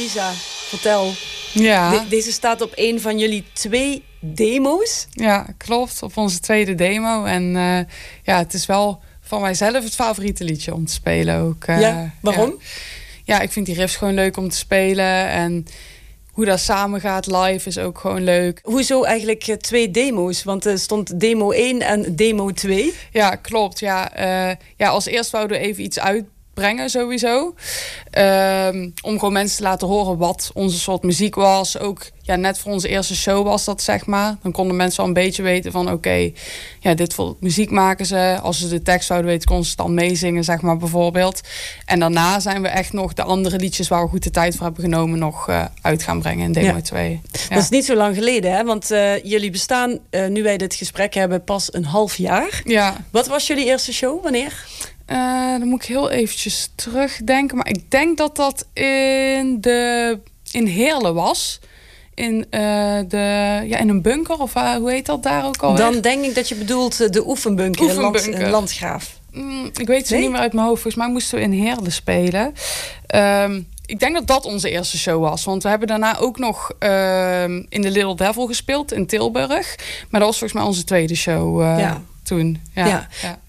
Lisa, vertel. Ja. Deze staat op een van jullie 2 demo's. Ja, klopt. Op onze 2e demo. En het is wel van mijzelf het favoriete liedje om te spelen ook. Waarom? Ja, ik vind die riffs gewoon leuk om te spelen. En hoe dat samen gaat live is ook gewoon leuk. Hoezo eigenlijk 2 demo's? Want er stond demo 1 en demo 2. Ja, klopt. Ja, als eerst wouden we even iets uitbrengen sowieso. Om gewoon mensen te laten horen wat onze soort muziek was. Ook net voor onze eerste show was dat, zeg maar. Dan konden mensen al een beetje weten van oké, dit voor muziek maken ze. Als ze de tekst zouden weten, konden ze het dan meezingen, zeg maar, bijvoorbeeld. En daarna zijn we echt nog de andere liedjes waar we goed de tijd voor hebben genomen nog uit gaan brengen in demo 2. Ja. Dat is niet zo lang geleden, hè? Want jullie bestaan, nu wij dit gesprek hebben, pas een half jaar. Ja. Wat was jullie eerste show? Wanneer? Dan moet ik heel eventjes terugdenken. Maar ik denk dat dat in Heerlen was. In een bunker, of hoe heet dat daar ook al? Dan denk ik dat je bedoelt de oefenbunker. In Landgraaf. Ik weet het niet meer uit mijn hoofd. Volgens mij moesten we in Heerlen spelen. Ik denk dat dat onze eerste show was. Want we hebben daarna ook nog in de Little Devil gespeeld in Tilburg. Maar dat was volgens mij onze tweede show toen. Ja.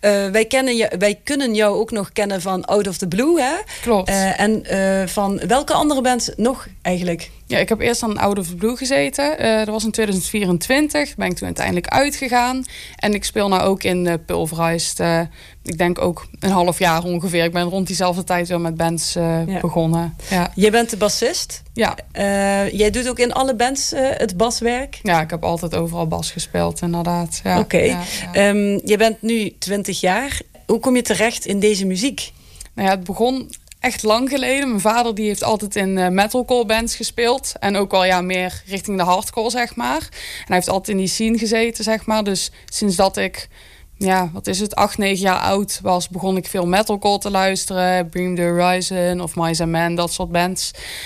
Wij kunnen jou ook nog kennen van Out of the Blue, hè? Klopt. En van welke andere bands nog eigenlijk? Ja, ik heb eerst aan Out of the Blue gezeten. Dat was in 2024. Ben ik toen uiteindelijk uitgegaan. En ik speel nou ook in Pulverized. Ik denk ook een half jaar ongeveer. Ik ben rond diezelfde tijd weer met bands begonnen. Ja. Jij bent de bassist. Ja. Jij doet ook in alle bands het baswerk? Ja, ik heb altijd overal bas gespeeld, inderdaad. Ja. Oké. Je bent nu 20 jaar. Hoe kom je terecht in deze muziek? Nou ja, het begon echt lang geleden. Mijn vader die heeft altijd in metalcore bands gespeeld. En ook wel meer richting de hardcore, zeg maar. En hij heeft altijd in die scene gezeten, zeg maar. Dus sinds dat ik, 8, 9 jaar oud was, begon ik veel metalcore te luisteren. Bring the Horizon of Mice and Men, dat soort bands.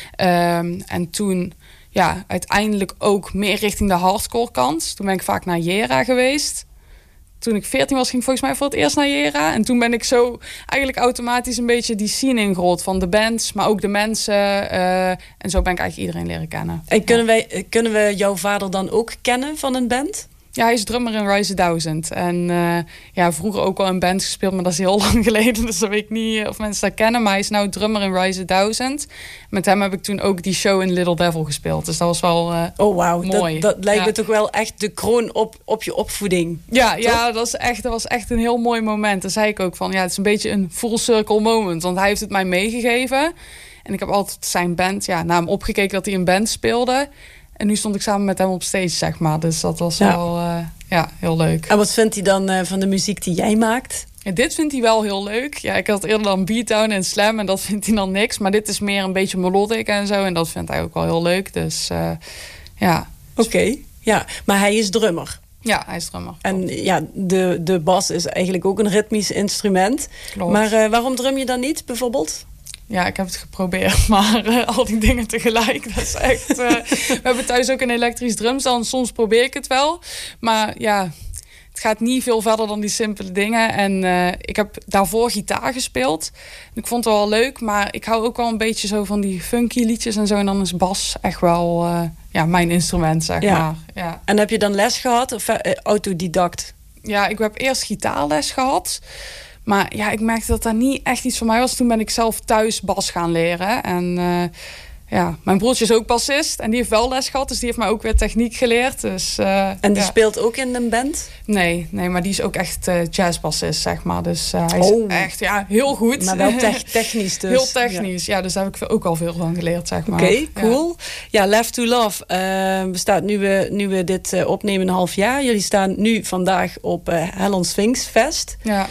En toen uiteindelijk ook meer richting de hardcore kant. Toen ben ik vaak naar Jera geweest. Toen ik 14 was, ging ik volgens mij voor het eerst naar Jera. En toen ben ik zo eigenlijk automatisch een beetje die scene ingerold van de bands, maar ook de mensen. En zo ben ik eigenlijk iedereen leren kennen. En kunnen we jouw vader dan ook kennen van een band? Ja, hij is drummer in Rise 1000. En vroeger ook al in bands gespeeld, maar dat is heel lang geleden. Dus dat weet ik niet of mensen dat kennen. Maar hij is nou drummer in Rise 1000. Met hem heb ik toen ook die show in Little Devil gespeeld. Dus dat was wel mooi. Dat lijkt me toch wel echt de kroon op je opvoeding. Ja, dat was echt een heel mooi moment. Daar zei ik ook van, het is een beetje een full circle moment. Want hij heeft het mij meegegeven. En ik heb altijd zijn band, naar hem opgekeken dat hij een band speelde. En nu stond ik samen met hem op stage, zeg maar. Dus dat was wel heel leuk. En wat vindt hij dan van de muziek die jij maakt? Ja, dit vindt hij wel heel leuk. Ja, ik had eerder dan beatdown en slam en dat vindt hij dan niks. Maar dit is meer een beetje melodic en zo. En dat vindt hij ook wel heel leuk. Dus Oké. Maar hij is drummer. Ja, hij is drummer. En de bas is eigenlijk ook een ritmisch instrument. Klopt. Maar waarom drum je dan niet, bijvoorbeeld? Ja, ik heb het geprobeerd, maar al die dingen tegelijk, dat is echt... we hebben thuis ook een elektrisch drumstand, soms probeer ik het wel. Maar het gaat niet veel verder dan die simpele dingen. En ik heb daarvoor gitaar gespeeld. Ik vond het wel leuk, maar ik hou ook wel een beetje zo van die funky liedjes en zo. En dan is bas echt wel mijn instrument, zeg maar. Ja. En heb je dan les gehad of autodidact? Ja, ik heb eerst gitaarles gehad. Maar ik merkte dat niet echt iets voor mij was. Toen ben ik zelf thuis bas gaan leren. En mijn broertje is ook bassist. En die heeft wel les gehad. Dus die heeft mij ook weer techniek geleerd. Dus, en die speelt ook in een band? Nee, maar die is ook echt jazzbassist, zeg maar. Dus hij is echt heel goed. Maar wel technisch dus. Heel technisch, dus daar heb ik ook al veel van geleerd, zeg maar. Oké, cool. Ja, Left to Love bestaat nu we dit opnemen een half jaar. Jullie staan nu vandaag op Hell on Sphinx Fest. Ja.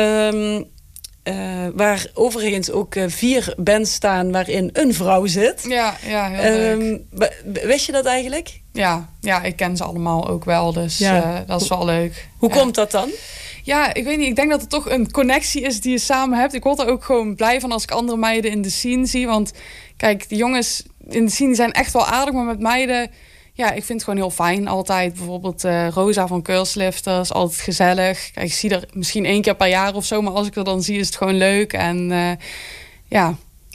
Waar overigens ook 4 bands staan waarin een vrouw zit. Ja, heel leuk. Wist je dat eigenlijk? Ja, ik ken ze allemaal ook wel. Dus dat is wel leuk. Hoe komt dat dan? Ja, ik weet niet. Ik denk dat het toch een connectie is die je samen hebt. Ik word er ook gewoon blij van als ik andere meiden in de scene zie. Want kijk, die jongens in de scene die zijn echt wel aardig. Maar met meiden... Ja, ik vind het gewoon heel fijn altijd. Bijvoorbeeld Rosa van Curlslifters, altijd gezellig. Kijk, ik zie er misschien 1 keer per jaar of zo, maar als ik er dan zie is het gewoon leuk. En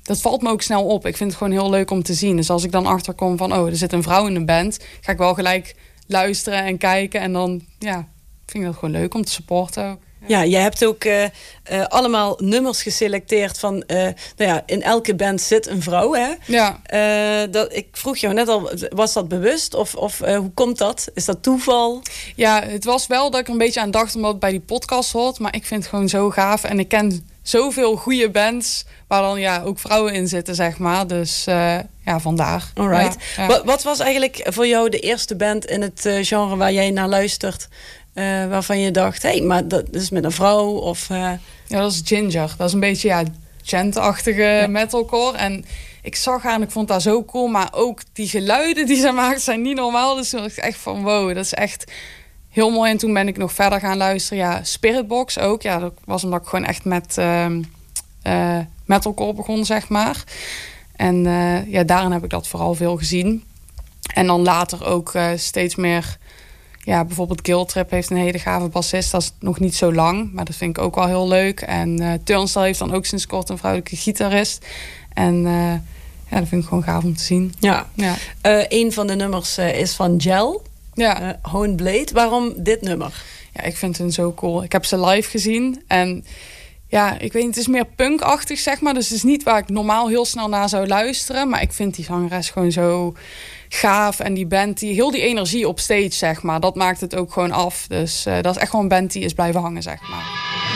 dat valt me ook snel op. Ik vind het gewoon heel leuk om te zien. Dus als ik dan achterkom van, er zit een vrouw in de band, ga ik wel gelijk luisteren en kijken. En dan vind ik dat gewoon leuk om te supporten ook. Ja, je hebt ook allemaal nummers geselecteerd van... in elke band zit een vrouw, hè? Ja. Ik vroeg jou net al, was dat bewust? Of hoe komt dat? Is dat toeval? Ja, het was wel dat ik er een beetje aan dacht... omdat het bij die podcast hoort. Maar ik vind het gewoon zo gaaf. En ik ken zoveel goede bands... waar dan ook vrouwen in zitten, zeg maar. Dus vandaar. Alright. Ja. Wat was eigenlijk voor jou de eerste band in het genre waar jij naar luistert... waarvan je dacht, maar dat is met een vrouw? Of, Ja, dat is Ginger. Dat is een beetje gent-achtige metalcore. En ik zag haar en ik vond dat zo cool. Maar ook die geluiden die ze maakt zijn niet normaal. Dus toen dacht ik echt van wow, dat is echt heel mooi. En toen ben ik nog verder gaan luisteren. Ja, Spiritbox ook. Ja, dat was omdat ik gewoon echt met metalcore begon, zeg maar. En daarin heb ik dat vooral veel gezien. En dan later ook steeds meer... Ja, bijvoorbeeld Guilt Trip heeft een hele gave bassist. Dat is nog niet zo lang, maar dat vind ik ook wel heel leuk. En Turnstile heeft dan ook sinds kort een vrouwelijke gitarist. En dat vind ik gewoon gaaf om te zien. Ja. Een van de nummers is van Gel. Ja. Honeblade. Waarom dit nummer? Ja, ik vind hen zo cool. Ik heb ze live gezien en... Ja, ik weet niet, het is meer punkachtig, zeg maar. Dus het is niet waar ik normaal heel snel naar zou luisteren. Maar ik vind die zangeres gewoon zo gaaf. En die band, heel die energie op stage, zeg maar. Dat maakt het ook gewoon af. Dus dat is echt gewoon een band die is blijven hangen, zeg maar.